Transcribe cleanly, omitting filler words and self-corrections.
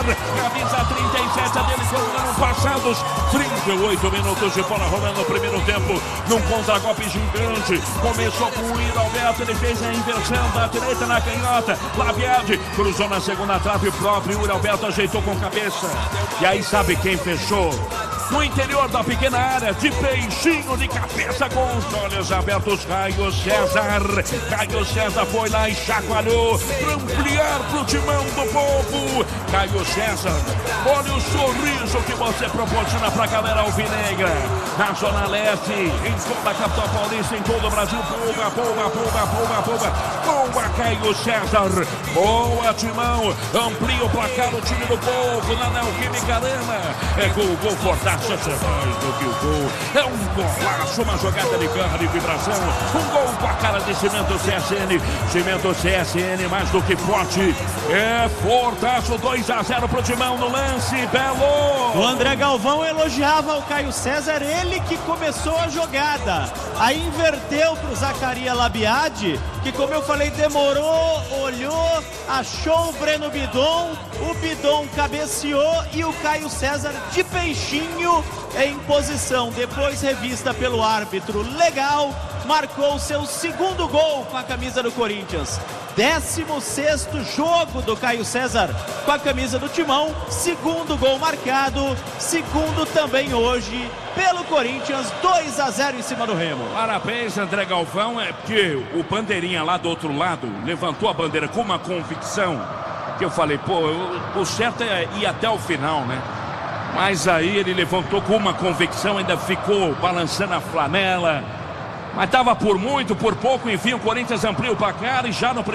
camisa 37 dele, quando passados 38 minutos de bola rolando no primeiro tempo, num contra-golpe gigante. Começou com o Yuri Alberto, ele fez a inversão da direita na canhota. Labiade cruzou na segunda trave, o próprio Yuri Alberto ajeitou com cabeça. E aí sabe quem fechou? No interior da pequena área, de peixinho de cabeça, com os olhos abertos, Caio César. Caio César foi lá e chacoalhou para ampliar pro timão do povo. Caio César, olha o sorriso que você proporciona pra galera alvinegra. Na Zona Leste, em toda a capital paulista, em todo o Brasil. Boa, Caio César. Boa, timão. Amplia o placar do time do povo na Neoquímica Arena. É gol forte. Mais do que o gol, é um golaço, uma jogada de garra, de vibração, um gol com a cara de Cimento CSN. Cimento CSN, mais do que forte, é fortaço. 2-0 pro timão no lance, Belo. O André Galvão elogiava o Caio César, ele que começou a jogada, aí inverteu pro Zacarias Labiade, que, como eu falei, demorou, olhou, achou o Breno Bidon, o Bidon cabeceou e o Caio César de peixinho em posição, depois revista pelo árbitro legal, marcou seu segundo gol com a camisa do Corinthians. 16º jogo do Caio César com a camisa do Timão, segundo gol marcado, segundo também hoje pelo Corinthians. 2-0 em cima do Remo. Parabéns, André Galvão, é porque o bandeirinha lá do outro lado levantou a bandeira com uma convicção que eu falei, o certo é ir até o final, né? Mas aí ele levantou com uma convicção, ainda ficou balançando a flanela. Mas estava por muito, por pouco, enfim, o Corinthians amplia o placar e já no primeiro